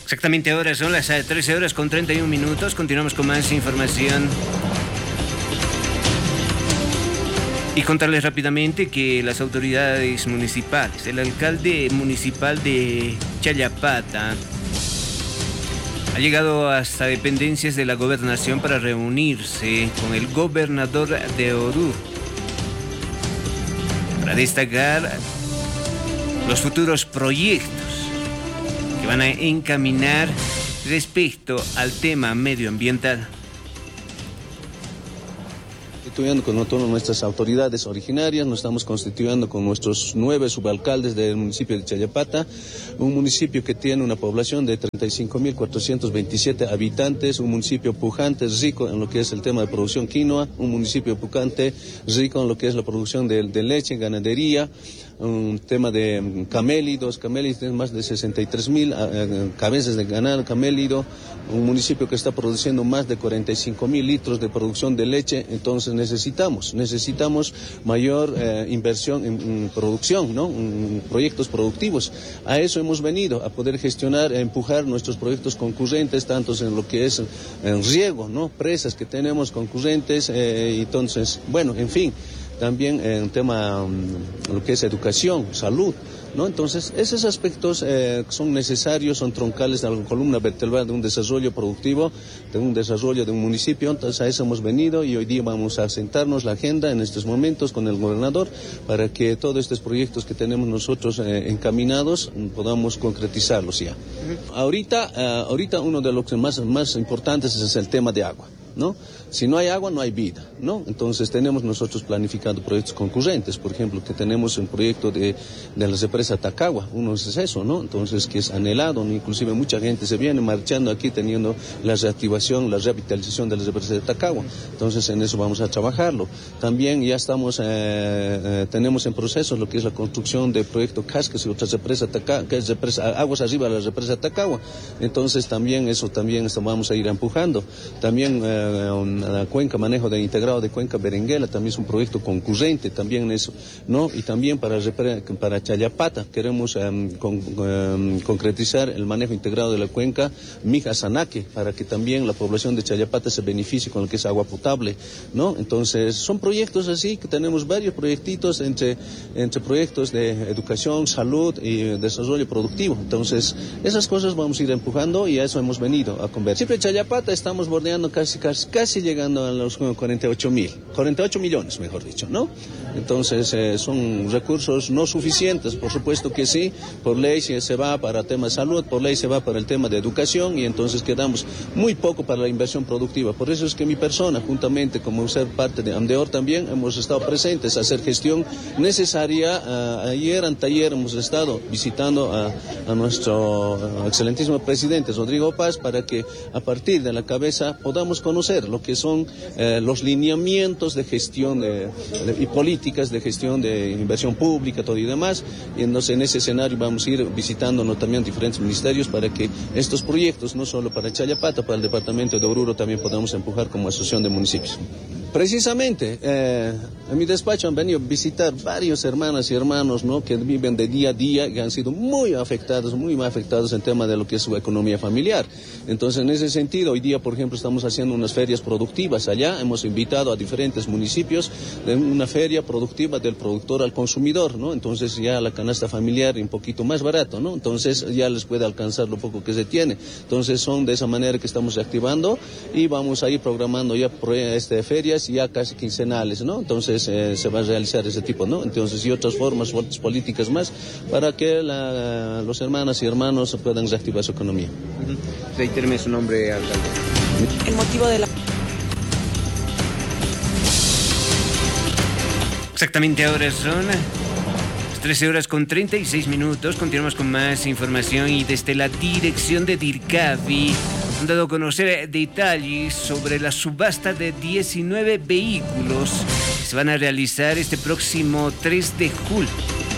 Exactamente ahora son las 13 horas con 31 minutos. Continuamos con más información. Y contarles rápidamente que las autoridades municipales, el alcalde municipal de Chayapata, ha llegado hasta dependencias de la gobernación para reunirse con el gobernador de Oruro para destacar los futuros proyectos que van a encaminar respecto al tema medioambiental. Constituyendo con todas nuestras autoridades originarias, nos estamos constituyendo con nuestros 9 subalcaldes del municipio de Chayapata, un municipio que tiene una población de 35.427 habitantes, un municipio pujante, rico en lo que es el tema de producción quinoa, un municipio pujante, rico en lo que es la producción de leche, ganadería, un tema de camélidos tienen más de 63.000 cabezas de ganado camélido, un municipio que está produciendo más de 45.000 litros de producción de leche. Entonces necesitamos mayor inversión en producción, ¿no? En proyectos productivos. A eso hemos venido, a poder gestionar, a empujar nuestros proyectos concurrentes, tanto en lo que es en riego, ¿no? Presas que tenemos concurrentes, entonces, bueno, en fin. También en tema lo que es educación, salud, ¿no? Entonces, esos aspectos son necesarios, son troncales de la columna vertebral de un desarrollo productivo, de un desarrollo de un municipio. Entonces, a eso hemos venido y hoy día vamos a sentarnos la agenda en estos momentos con el gobernador para que todos estos proyectos que tenemos nosotros encaminados podamos concretizarlos ya. Ahorita uno de los más importantes es el tema de agua, ¿no? Si no hay agua, no hay vida, ¿no? Entonces tenemos nosotros planificado proyectos concurrentes, por ejemplo, que tenemos un proyecto de la represa Tacagua, uno es eso, ¿no? Entonces, que es anhelado, ¿no? Inclusive mucha gente se viene marchando aquí teniendo la reactivación, la revitalización de la represa de Tacagua. Entonces, en eso vamos a trabajarlo. También ya tenemos en proceso lo que es la construcción del proyecto Cascas y otra represa Tacagua, que es aguas arriba de la represa Tacagua. Entonces, también vamos a ir empujando. También la cuenca, manejo de integrado de cuenca Berenguela, también es un proyecto concurrente, también eso, ¿no? Y también para Chayapata queremos concretizar el manejo integrado de la cuenca Mija-Sanaque, para que también la población de Chayapata se beneficie con lo que es agua potable, ¿no? Entonces, son proyectos así, que tenemos varios proyectitos entre proyectos de educación, salud y desarrollo productivo. Entonces, esas cosas vamos a ir empujando y a eso hemos venido a conversar. Siempre Chayapata estamos bordeando casi llegando a los 48 millones, mejor dicho, ¿no? Entonces, son recursos no suficientes, por supuesto que sí, por ley se va para el tema de salud, por ley se va para el tema de educación y entonces quedamos muy poco para la inversión productiva. Por eso es que mi persona, juntamente como ser parte de AMDEOR también, hemos estado presentes a hacer gestión necesaria. Anteayer hemos estado visitando a nuestro excelentísimo presidente Rodrigo Paz para que a partir de la cabeza podamos conocer lo que son los lineamientos de gestión y políticas de gestión de inversión pública, todo y demás. Y entonces en ese escenario vamos a ir visitándonos también diferentes ministerios para que estos proyectos, no solo para Chayapata, para el departamento de Oruro también podamos empujar como asociación de municipios. Precisamente, en mi despacho han venido a visitar varios hermanas y hermanos, ¿no? Que viven de día a día, que han sido muy afectados en tema de lo que es su economía familiar. Entonces, en ese sentido, hoy día, por ejemplo, estamos haciendo unas ferias productivas allá. Hemos invitado a diferentes municipios de una feria productiva del productor al consumidor, ¿no? Entonces, ya la canasta familiar un poquito más barato, ¿no? Entonces, ya les puede alcanzar lo poco que se tiene. Entonces, son de esa manera que estamos reactivando y vamos a ir programando ya ferias ya casi quincenales, ¿no? Entonces se va a realizar ese tipo, ¿no? Entonces, y otras formas, otras políticas más para que los hermanas y hermanos puedan reactivar su economía. Reitéreme su nombre, alcalde. El motivo de la... Exactamente ahora son 13 horas con 36 minutos. Continuamos con más información y desde la dirección de DIRCAVI han dado a conocer detalles sobre la subasta de 19 vehículos que se van a realizar este próximo 3 de julio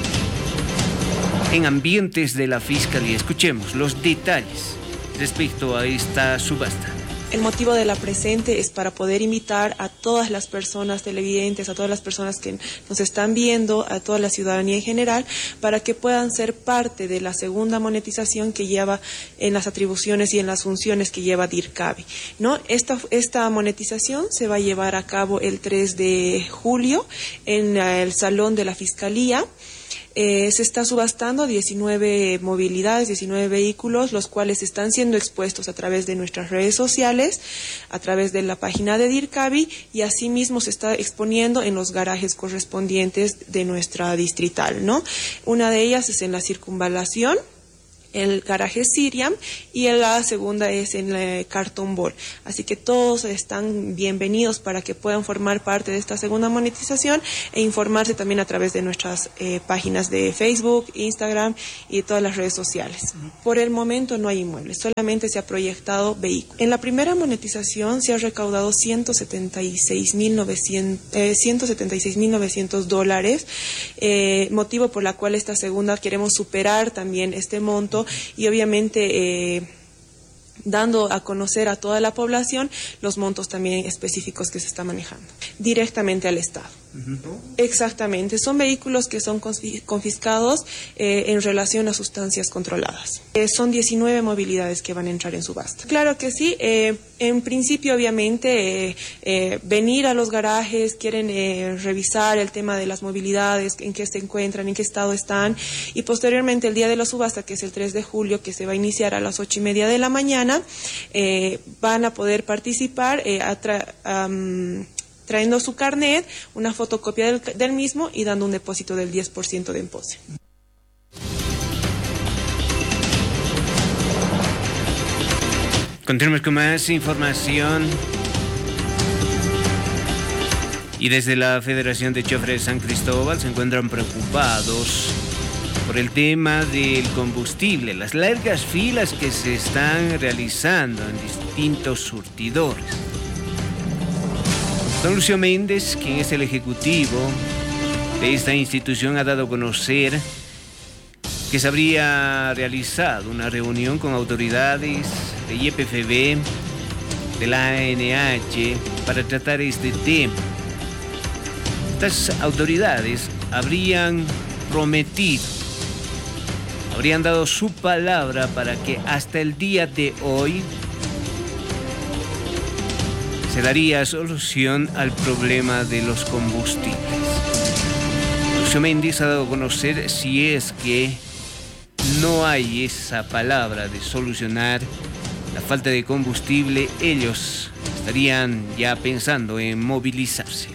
en ambientes de la Fiscalía. Escuchemos los detalles respecto a esta subasta. El motivo de la presente es para poder invitar a todas las personas televidentes, a todas las personas que nos están viendo, a toda la ciudadanía en general, para que puedan ser parte de la segunda monetización que lleva en las atribuciones y en las funciones que lleva DIRCABI, ¿no? Esta monetización se va a llevar a cabo el 3 de julio en el Salón de la Fiscalía. Se está subastando 19 movilidades, 19 vehículos, los cuales están siendo expuestos a través de nuestras redes sociales, a través de la página de DIRCABI, y asimismo se está exponiendo en los garajes correspondientes de nuestra distrital, ¿no? Una de ellas es en la Circunvalación, el garaje Siriam, y la segunda es en la Carton Ball. Así que todos están bienvenidos para que puedan formar parte de esta segunda monetización e informarse también a través de nuestras páginas de Facebook, Instagram y todas las redes sociales. Por el momento no hay inmuebles, solamente se ha proyectado vehículos. En la primera monetización se ha recaudado $176,900, motivo por la cual esta segunda queremos superar también este monto y obviamente dando a conocer a toda la población los montos también específicos que se está manejando directamente al Estado. Exactamente, son vehículos que son confiscados en relación a sustancias controladas. Son 19 movilidades que van a entrar en subasta. Claro que sí, en principio obviamente venir a los garajes, quieren revisar el tema de las movilidades, en qué se encuentran, en qué estado están, y posteriormente el día de la subasta, que es el 3 de julio, que se va a iniciar a las 8:30 de la mañana, van a poder participar trayendo su carnet, una fotocopia del mismo y dando un depósito del 10% de empose. Continuamos con más información. Y desde la Federación de Choferes San Cristóbal se encuentran preocupados por el tema del combustible, las largas filas que se están realizando en distintos surtidores. Don Lucio Méndez, quien es el ejecutivo de esta institución, ha dado a conocer que se habría realizado una reunión con autoridades de YPFB, de la ANH, para tratar este tema. Estas autoridades habrían prometido, habrían dado su palabra para que hasta el día de hoy se daría solución al problema de los combustibles. Lucio Méndez ha dado a conocer si es que no hay esa palabra de solucionar la falta de combustible, ellos estarían ya pensando en movilizarse.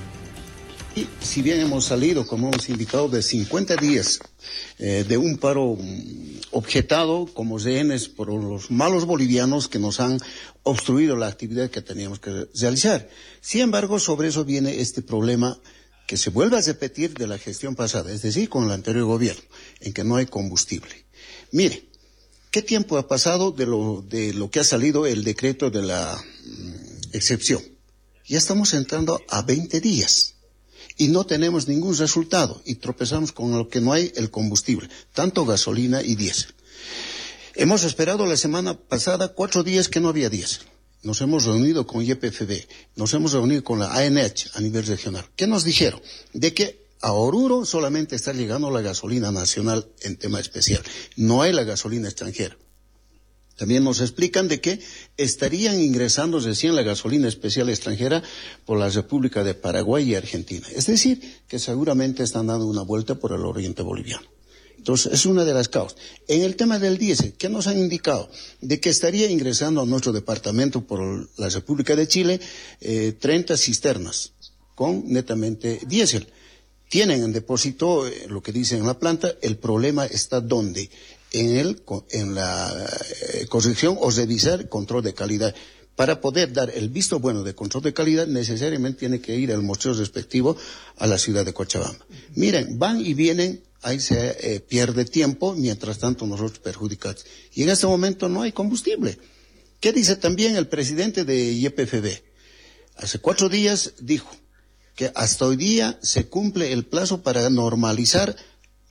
Y si bien hemos salido como hemos indicado de 50 días de un paro objetado como rehenes por los malos bolivianos que nos han obstruido la actividad que teníamos que realizar. Sin embargo, sobre eso viene este problema que se vuelve a repetir de la gestión pasada, es decir, con el anterior gobierno, en que no hay combustible. Mire, ¿qué tiempo ha pasado de lo que ha salido el decreto de la excepción? Ya estamos entrando a 20 días. Y no tenemos ningún resultado y tropezamos con lo que no hay, el combustible, tanto gasolina y diésel. Hemos esperado la semana pasada 4 días que no había diésel. Nos hemos reunido con YPFB, nos hemos reunido con la ANH a nivel regional. ¿Qué nos dijeron? De que a Oruro solamente está llegando la gasolina nacional en tema especial, no hay la gasolina extranjera. También nos explican de que estarían ingresando recién la gasolina especial extranjera por la República de Paraguay y Argentina. Es decir, que seguramente están dando una vuelta por el oriente boliviano. Entonces, es una de las causas. En el tema del diésel, ¿qué nos han indicado? De que estaría ingresando a nuestro departamento por la República de Chile 30 cisternas con netamente diésel. Tienen en depósito lo que dicen en la planta, el problema está ¿dónde? En la corrección o revisar control de calidad. Para poder dar el visto bueno de control de calidad, necesariamente tiene que ir al muestreo respectivo a la ciudad de Cochabamba. Miren, van y vienen, ahí se pierde tiempo, mientras tanto nosotros perjudicados. Y en este momento no hay combustible. ¿Qué dice también el presidente de YPFB? Hace 4 días dijo que hasta hoy día se cumple el plazo para normalizar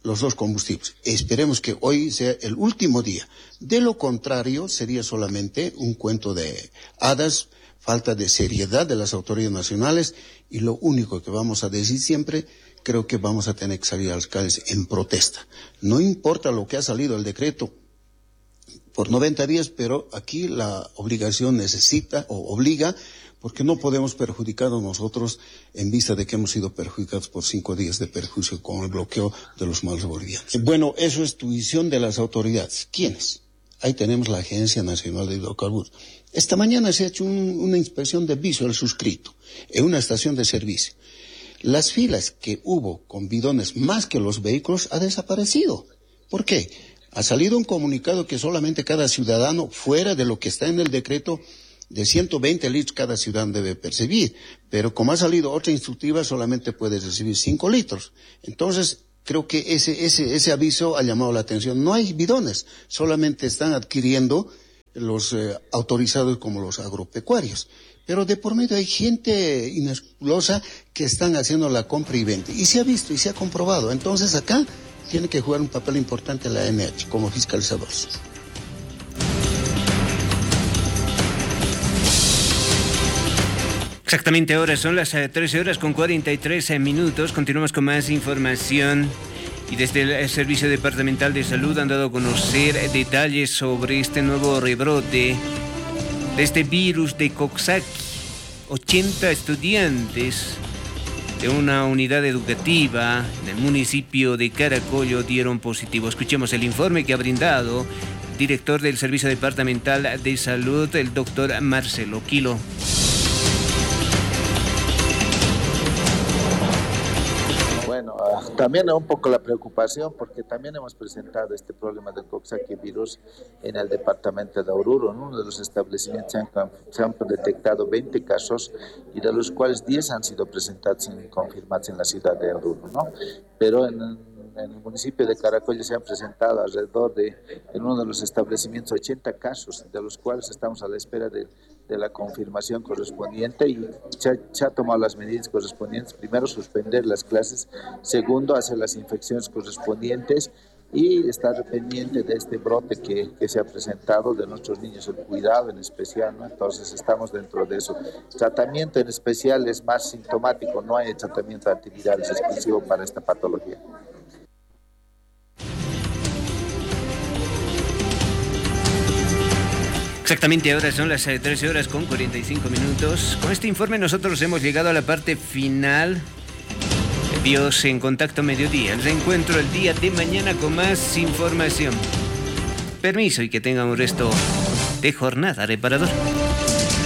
los dos combustibles. Esperemos que hoy sea el último día. De lo contrario, sería solamente un cuento de hadas, falta de seriedad de las autoridades nacionales, y lo único que vamos a decir siempre, creo que vamos a tener que salir a las calles en protesta. No importa lo que ha salido el decreto por 90 días, pero aquí la obligación necesita o obliga, porque no podemos perjudicarnos nosotros en vista de que hemos sido perjudicados por 5 días de perjuicio con el bloqueo de los malos bolivianos. Bueno, eso es tuición de las autoridades. ¿Quiénes? Ahí tenemos la Agencia Nacional de Hidrocarburos. Esta mañana se ha hecho una inspección de viso al suscrito en una estación de servicio. Las filas que hubo con bidones más que los vehículos ha desaparecido. ¿Por qué? Ha salido un comunicado que solamente cada ciudadano, fuera de lo que está en el decreto, de 120 litros cada ciudadano debe percibir, pero como ha salido otra instructiva, solamente puede recibir 5 litros. Entonces, creo que ese aviso ha llamado la atención. No hay bidones, solamente están adquiriendo los autorizados como los agropecuarios. Pero de por medio hay gente inescrupulosa que están haciendo la compra y venta. Y se ha visto y se ha comprobado. Entonces acá tiene que jugar un papel importante la ANH como fiscalizadores. Exactamente ahora son las 13 horas con 43 minutos. Continuamos con más información. Y desde el Servicio Departamental de Salud han dado a conocer detalles sobre este nuevo rebrote de este virus de Coxsackie. 80 estudiantes de una unidad educativa del municipio de Caracollo dieron positivo. Escuchemos el informe que ha brindado el director del Servicio Departamental de Salud, el doctor Marcelo Quilo. Bueno, también un poco la preocupación porque también hemos presentado este problema del Coxsackie virus en el departamento de Oruro. En uno de los establecimientos se han detectado 20 casos y de los cuales 10 han sido presentados y confirmados en la ciudad de Oruro, ¿no? Pero en el municipio de Caracollo se han presentado alrededor en uno de los establecimientos 80 casos, de los cuales estamos a la espera de la confirmación correspondiente y se ha tomado las medidas correspondientes. Primero, suspender las clases. Segundo, hacer las infecciones correspondientes y estar pendiente de este brote que se ha presentado de nuestros niños, el cuidado en especial, ¿no? Entonces estamos dentro de eso. Tratamiento en especial es más sintomático, no hay tratamiento de antivirales exclusivo para esta patología. Exactamente, ahora son las 13 horas con 45 minutos. Con este informe nosotros hemos llegado a la parte final. Dios en Contacto Mediodía. El reencuentro el día de mañana con más información. Permiso y que tengan un resto de jornada reparador.